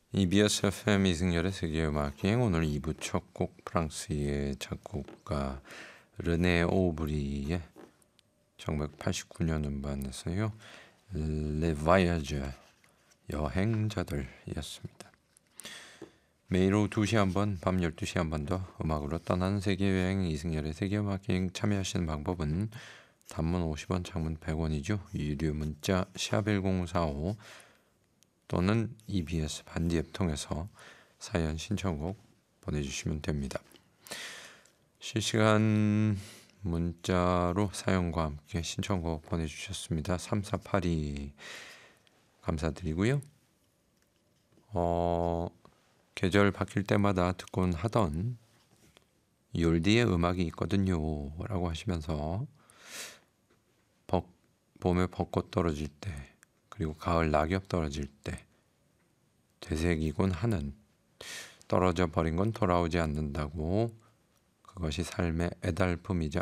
EBS FM 이승열의 세계음악여행 오늘 2부 첫 곡 프랑스의 작곡가 르네 오브리의 1989년 음반에서요. Le Voyageurs, 여행자들이었습니다. 매일 오후 2시 한번, 밤 12시 한 번 더 음악으로 떠나는 세계여행 이승열의 세계음악여행 참여하시는 방법은 단문 50원, 장문 100원이죠. 유료 문자 샵1045 또는 EBS 반디 앱 통해서 사연 신청곡 보내주시면 됩니다. 실시간 문자로 사연과 함께 신청곡 보내주셨습니다. 3482 감사드리고요. 계절 바뀔 때마다 듣곤 하던 율디의 음악이 있거든요 라고 하시면서 봄에 벚꽃 떨어질 때 그리고 가을 낙엽 떨어질 때 되새기곤 하는 떨어져 버린 건 돌아오지 않는다고 그것이 삶의 애달픔이자